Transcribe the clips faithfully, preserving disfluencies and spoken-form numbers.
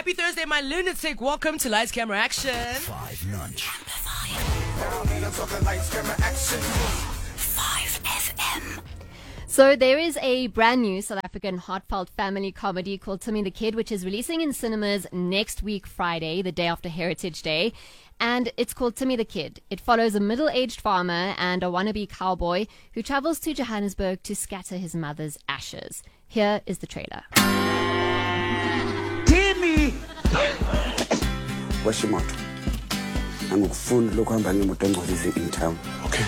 Happy Thursday, my lunatic. Welcome to Lights, Camera, Action. Five Lunch. five F M. So there is a brand new South African heartfelt family comedy called Timmy the Kid, which is releasing in cinemas next week, Friday, the day after Heritage Day. And it's called Timmy the Kid. It follows a middle-aged farmer and a wannabe cowboy who travels to Johannesburg to scatter his mother's ashes. Here is the trailer. Timmy! What's your motto? I'm going to phone look on in town. Okay.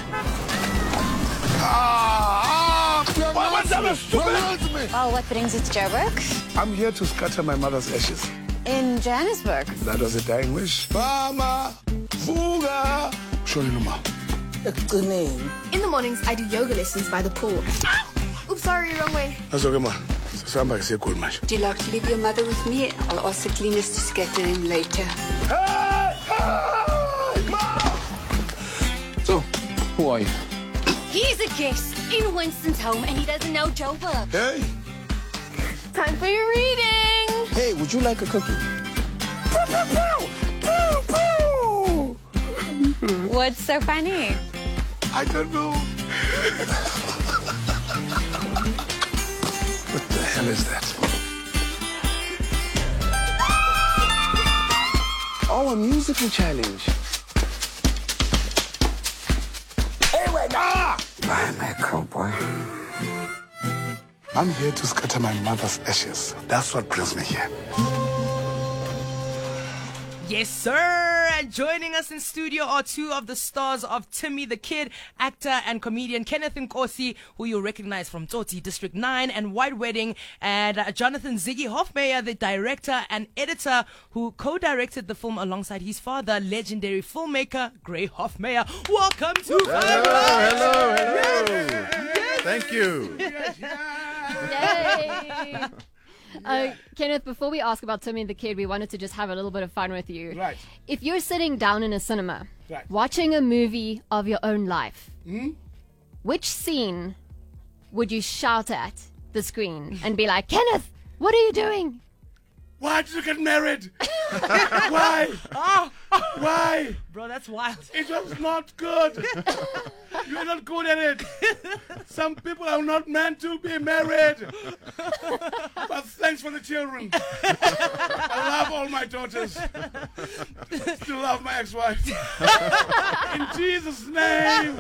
Ah! Oh, what brings you to Joburg? I'm here to scatter my mother's ashes. In Johannesburg. That was a dying wish. Mama! Fuga! Shorinuma. In the mornings, I do yoga lessons by the pool. Oops, sorry, wrong way. That's okay, ma. Somebody say good much. Do you like to leave your mother with me? I'll ask the cleaners to scatter him later. Hey! Hey! Ma! So, who are you? He's a guest in Winston's home and he doesn't know Joburg. Hey! Time for your reading. Hey, would you like a cookie? What's so funny? I don't know. What the hell is that? Oh, a musical challenge. Hey, wait, ah! Why am I a cowboy? I'm here to scatter my mother's ashes. That's what brings me here. Yes, sir. And joining us in studio are two of the stars of Timmy the Kid, actor and comedian Kenneth Nkosi, who you'll recognize from Tsotsi District nine and White Wedding, and uh, Jonathan Ziggy Hofmeyer, the director and editor who co-directed the film alongside his father, legendary filmmaker Gray Hofmeyer. Welcome to Hello, hello, hello. Yes. Thank you. Yay! Uh, Kenneth, before we ask about Timmy the Kid, we wanted to just have a little bit of fun with you. Right. If you're sitting down in a cinema, Right. watching a movie of your own life, Hmm? which scene would you shout at the screen and be like, Kenneth, what are you doing? Why did you get married? Why? Oh, Why? bro, that's wild. It was not good. You're not good at it. Some people are not meant to be married. But thanks for the children. I love all my daughters. Still love my ex-wife. In Jesus' name.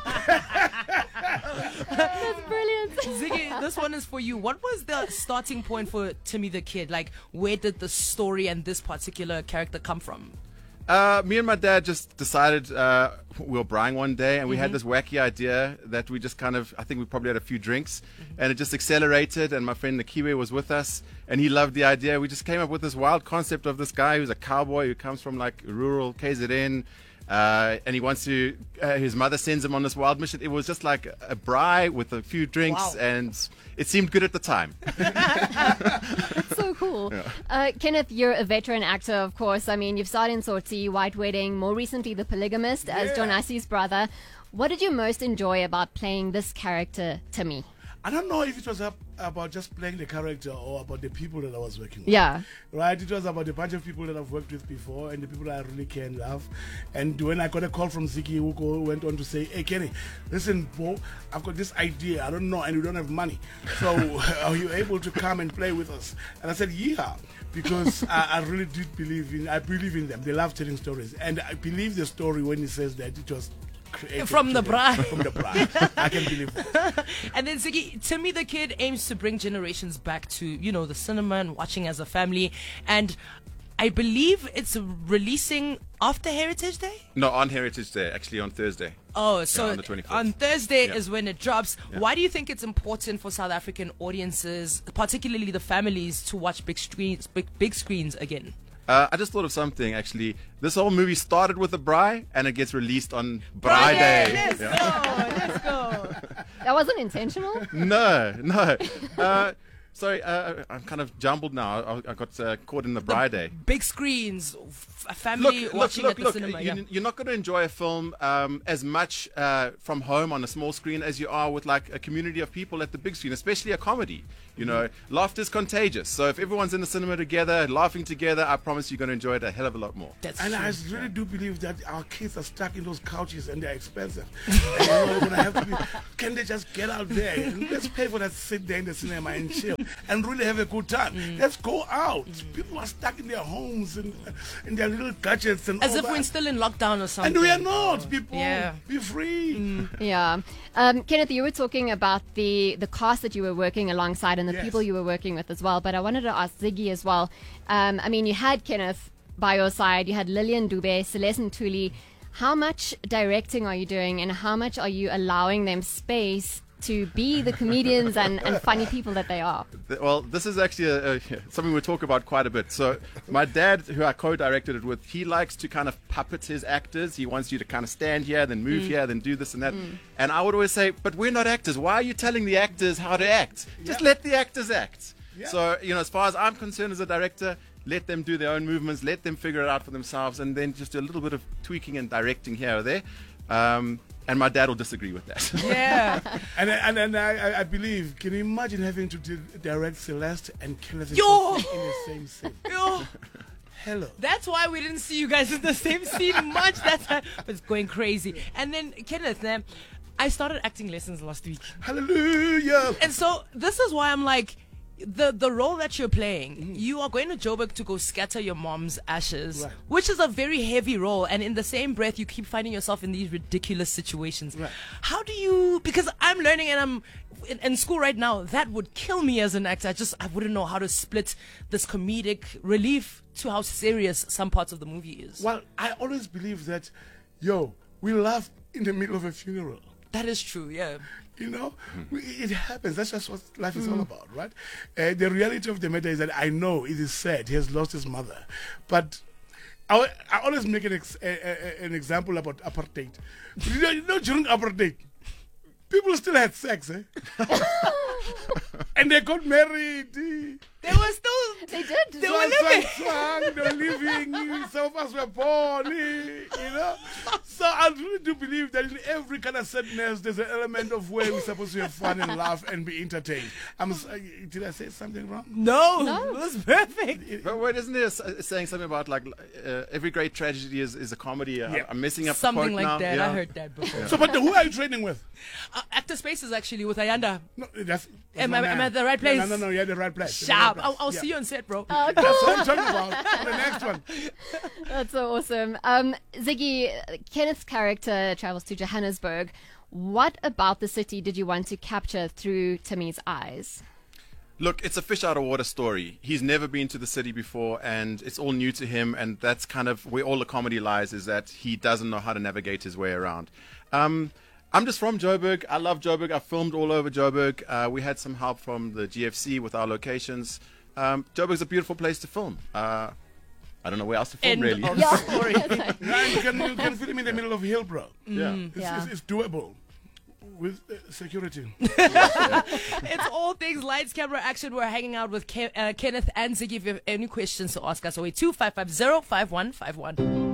That's brilliant. Ziggy, this one is for you. What was the starting point for Timmy the Kid? Like, where did the story and this particular character come from? Uh, me and my dad just decided uh, we were brewing one day, and we Mm-hmm. had this wacky idea that we just kind of, I think we probably had a few drinks, and it just accelerated, and my friend Nikiwe was with us, and he loved the idea. We just came up with this wild concept of this guy who's a cowboy who comes from like rural K Z N, uh, and he wants to, uh, his mother sends him on this wild mission. It was just like a braai with a few drinks, Wow. and it seemed good at the time. That's so cool. Uh, Kenneth, you're a veteran actor, of course. I mean, you've starred in Tsotsi, White Wedding, more recently The Polygamist as John Assie's brother. What did you most enjoy about playing this character, Timmy? I don't know if it was up about just playing the character or about the people that I was working with. Yeah. Right? It was about a bunch of people that I've worked with before and the people that I really care and love. And when I got a call from Ziggy, who go- went on to say, hey, Kenny, listen, Bo, I've got this idea. I don't know, and we don't have money. So are you able to come and play with us? And I said, yeah, because I, I really did believe in, I believe in them. They love telling stories. And I believe the story when he says that it was created From the to them. braai. From the braai. I can believe that. And then Ziggy, Timmy the Kid aims to bring generations back to, you know, the cinema and watching as a family. And I believe it's releasing after Heritage Day? No, on Heritage Day, actually on Thursday. Oh, so on the twenty-fifth. on Thursday Yeah. is when it drops. Yeah. Why do you think it's important for South African audiences, particularly the families, to watch big screens, big, big screens again? Uh, I just thought of something, actually. This whole movie started with a braai, and it gets released on Braai Day. Let's Yeah. go, let's go. That wasn't intentional? No, no. Uh, Sorry, uh, I'm kind of jumbled now. I, I got uh, caught in the bride day. Big screens, f- a family Look, watching look, at the look, cinema. look. Yeah. You, you're not going to enjoy a film um, as much uh, from home on a small screen as you are with like a community of people at the big screen, especially a comedy. You know, mm-hmm. laughter is contagious. So if everyone's in the cinema together, laughing together, I promise you're going to enjoy it a hell of a lot more. That's and true. I really do believe that our kids are stuck in those couches and they're expensive. And you know, we're gonna have to be, can they just get out there? And let's pay for that, sit there in the cinema and chill and really have a good time. Mm. Let's go out. Mm. People are stuck in their homes and in their little gadgets and As all if that. we're still in lockdown or something. And we are not, people. Yeah. Be free. Mm. Yeah. Um, Kenneth, you were talking about the, the cast that you were working alongside and the Yes. people you were working with as well. But I wanted to ask Ziggy as well. Um, I mean, you had Kenneth by your side. You had Lillian Dube, Celeste Ntuli. How much directing are you doing and how much are you allowing them space to be the comedians and, and funny people that they are? Well, this is actually a, a, something we talk about quite a bit. So my dad, who I co-directed it with, he likes to kind of puppet his actors. He wants you to kind of stand here, then move mm. here, then do this and that. Mm. And I would always say, but we're not actors. Why are you telling the actors how to act? Just yeah. let the actors act. Yeah. So, you know, as far as I'm concerned as a director, let them do their own movements, let them figure it out for themselves, and then just do a little bit of tweaking and directing here or there. Um, and my dad will disagree with that. Yeah. and and, and I, I believe, can you imagine having to di- direct Celeste and Kenneth Yo! in the same scene? Yo. Hello. That's why we didn't see you guys in the same scene much. That's why it's going crazy. And then Kenneth, um, I started acting lessons last week. Hallelujah. And so this is why I'm like, the the role that you're playing, mm. you are going to Joburg to go scatter your mom's ashes, right. which is a very heavy role. And in the same breath, you keep finding yourself in these ridiculous situations. Right. How do you, because I'm learning and I'm in, in school right now, that would kill me as an actor. I just, I wouldn't know how to split this comedic relief to how serious some parts of the movie is. Well, I always believe that, yo, we laugh in the middle of a funeral. That is true, yeah. You know, we, it happens. That's just what life is mm. all about, right? Uh, the reality of the matter is that I know it is sad he has lost his mother, but I, I always make an, ex, a, a, an example about apartheid. You know, you know, during apartheid, people still had sex, eh? And they got married. They were still. They did. They so, were living. So, so, they were living. Some of us were born. You know. So I really do believe that in every kind of sadness, there's an element of where we're supposed to have fun and laugh and be entertained. I'm. Did I say something wrong? No, no. It was perfect. But wait, isn't there a, saying something about like uh, every great tragedy is, is a comedy? Uh, Yeah. I'm messing up Something the like now. that. Yeah. I heard that before. Yeah. So, but who are you training with? Uh, Actor Spaces actually with Ayanda. No, that's. that's Am I, my am man. I at the right place? No, no, no. You're at the right place. Sharp. Right I'll, I'll yeah. see you on set, bro. Oh, That's what I'm talking about. On the next one. That's so awesome. Um, Ziggy, Kenneth's character travels to Johannesburg. What about the city did you want to capture through Timmy's eyes? Look, it's a fish out of water story. He's never been to the city before, and it's all new to him. And that's kind of where all the comedy lies, is that he doesn't know how to navigate his way around. Um, I'm just from Joburg. I love Joburg. I filmed all over Joburg. Uh, we had some help from the G F C with our locations. Um, Joburg's a beautiful place to film. Uh, I don't know where else to film, End really. of Yeah. story. Yeah, you can you can film in the middle of Hillbrow. Yeah. It's, Yeah. it's, it's doable with uh, security. It's all things lights, camera, action. We're hanging out with Ke- uh, Kenneth and Ziggy. If you have any questions to ask us, oh eight two five five zero five one five one.